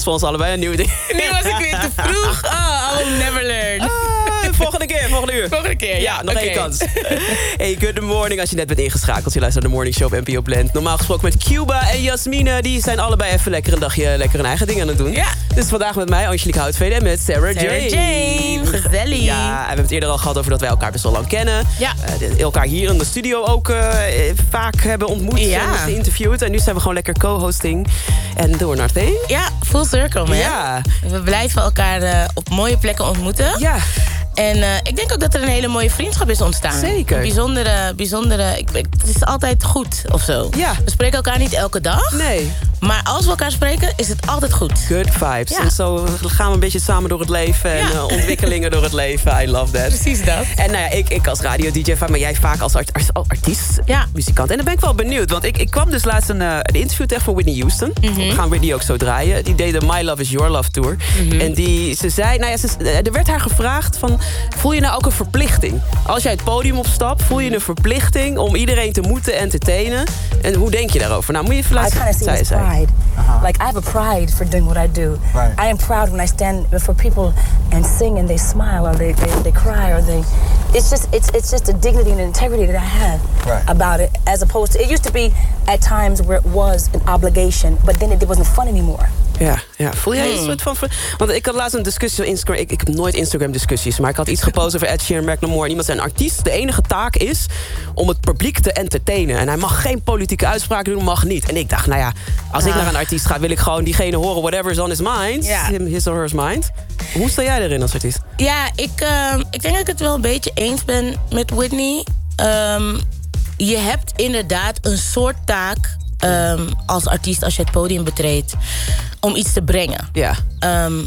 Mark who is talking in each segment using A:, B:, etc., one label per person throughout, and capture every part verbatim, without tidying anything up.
A: voor ons allebei een nieuw ding.
B: Nu was ik weer te vroeg. Oh, I will never learn.
A: Ah, volgende keer, volgende uur.
B: Volgende keer, ja.
A: Ja, nog
B: okay.
A: één kans. Hey, good morning als je net bent ingeschakeld. Je luistert naar de Morning Show op N P O Blend. Normaal gesproken met Cuba en Jasmine. Die zijn allebei even lekker een dagje lekker hun eigen ding aan het doen.
B: Ja.
A: Dus vandaag met mij, Angelique Houtveden en met Sarah,
B: Sarah
A: Jane.
B: Jane, gezellig.
A: Ja, en we hebben het eerder al gehad over dat wij elkaar best wel lang kennen.
B: Ja.
A: Uh, elkaar hier in de studio ook uh, vaak hebben ontmoet
B: Ja.
A: en geïnterviewd. En nu zijn we gewoon lekker co-hosting. En door naar thing.
B: Ja, full circle, man.
A: Ja.
B: We blijven elkaar uh, op mooie plekken ontmoeten.
A: Ja.
B: En uh, ik denk ook dat er een hele mooie vriendschap is ontstaan.
A: Zeker.
B: Een bijzondere, bijzondere... Ik, ik, het is altijd goed, of zo.
A: Ja.
B: We spreken elkaar niet elke dag.
A: Nee.
B: Maar als we elkaar spreken, is het altijd goed.
A: Good vibes.
B: Ja.
A: En zo gaan we een beetje samen door het leven. En
B: Ja.
A: uh, ontwikkelingen door het leven. I love that.
B: Precies dat.
A: En nou ja, ik, ik als radio-dj vaak, maar jij vaak als, art, als artiest,
B: Ja.
A: muzikant. En dan ben ik wel benieuwd. Want ik, ik kwam dus laatst een, uh, een interview tegen van Whitney Houston.
B: Mm-hmm.
A: We gaan Whitney ook zo draaien. Die deed de My Love Is Your Love Tour.
B: Mm-hmm.
A: En die, ze zei, nou ja, ze, er werd haar gevraagd van, voel je nou ook een verplichting? Als jij het podium opstapt, voel je een verplichting om iedereen te moeten entertainen? En hoe denk je daarover? Nou, moet je even
C: I
A: luisteren.
C: kind of see it as pride. Like, I have a pride for doing what I do.
D: Right.
C: I am proud when I stand before people and sing and they smile or they, they, they cry or they... It's just it's it's just a dignity and integrity that I have
D: Right.
C: about it, as opposed to... It used to be at times where it was an obligation, but then it, it wasn't fun anymore.
A: Ja, ja. Voel jij een soort van... Want ik had laatst een discussie op Instagram. Ik, ik heb nooit Instagram-discussies, maar ik had iets gepost over Ed Sheeran, Macklemore. En iemand zei, een artiest, de enige taak is om het publiek te entertainen. En hij mag geen politieke uitspraken doen, mag niet. En ik dacht, nou ja, als ik
B: Ah.
A: naar een artiest ga, wil ik gewoon diegene horen, whatever is on his mind.
B: Ja.
A: Him, his or her mind. Hoe sta jij erin als artiest?
B: Ja, ik, uh, ik denk dat ik het wel een beetje eens ben met Whitney. Um, je hebt inderdaad een soort taak um, als artiest als je het podium betreedt om iets te brengen.
A: Ja.
B: Um,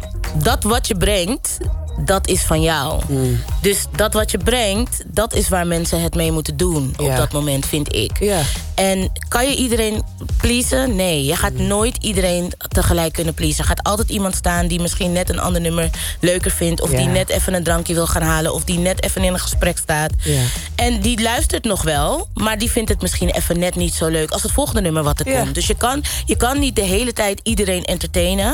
B: dat wat je brengt, dat is van jou.
A: Mm.
B: Dus dat wat je brengt, dat is waar mensen het mee moeten doen op
A: Ja.
B: dat moment, vind ik.
A: Ja.
B: En kan je iedereen pleasen? Nee, je gaat nooit iedereen tegelijk kunnen pleasen. Er gaat altijd iemand staan die misschien net een ander nummer leuker vindt, of
A: Ja.
B: die net even een drankje wil gaan halen, of die net even in een gesprek staat.
A: Ja.
B: En die luistert nog wel, maar die vindt het misschien even net niet zo leuk als het volgende nummer wat er
A: Ja.
B: komt. Dus je kan, je kan niet de hele tijd iedereen entertainen.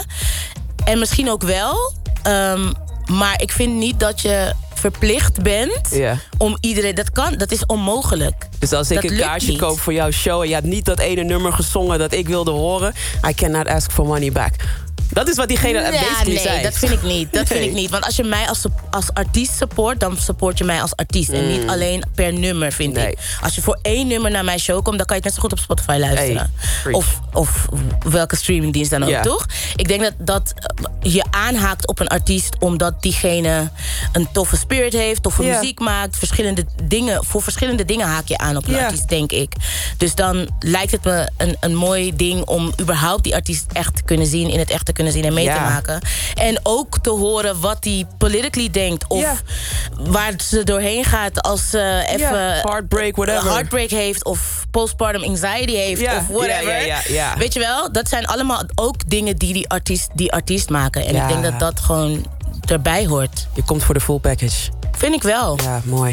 B: En misschien ook wel, um, maar ik vind niet dat je verplicht bent
A: Ja.
B: om iedereen... Dat kan, dat is onmogelijk.
A: Dus als ik
B: Dat
A: een
B: lukt
A: kaartje
B: niet.
A: koop voor jouw show en je hebt niet dat ene nummer gezongen dat ik wilde horen, I cannot ask for money back. Dat is wat diegene
B: Ja,
A: basically
B: nee,
A: zei.
B: dat vind ik niet. Dat vind
A: Nee.
B: ik niet. Want als je mij als, als artiest support, dan support je mij als artiest. En niet alleen per nummer, vind
A: Nee.
B: ik. Als je voor één nummer naar mijn show komt, dan kan je het net zo goed op Spotify luisteren.
A: Hey, preach.
B: of, of welke streamingdienst dan ook,
A: Ja.
B: toch? Ik denk dat, dat je aanhaakt op een artiest omdat diegene een toffe spirit heeft, toffe
A: Ja.
B: muziek maakt, verschillende dingen, voor verschillende dingen haak je aan op een
A: Ja.
B: artiest, denk ik. Dus dan lijkt het me een, een mooi ding om überhaupt die artiest echt te kunnen zien, in het echt te kunnen zien en mee
A: Ja.
B: te maken. En ook te horen wat hij politically denkt. Of
A: Ja.
B: waar ze doorheen gaat als ze even...
A: Ja, heartbreak, whatever.
B: Heartbreak heeft of postpartum anxiety heeft
A: Ja,
B: of whatever.
A: ja, ja, ja, ja.
B: Weet je wel? Dat zijn allemaal ook dingen die die artiest, die artiest maken. En
A: Ja.
B: ik denk dat dat gewoon erbij hoort.
A: Je komt voor de full package.
B: Vind ik wel.
A: Ja, mooi.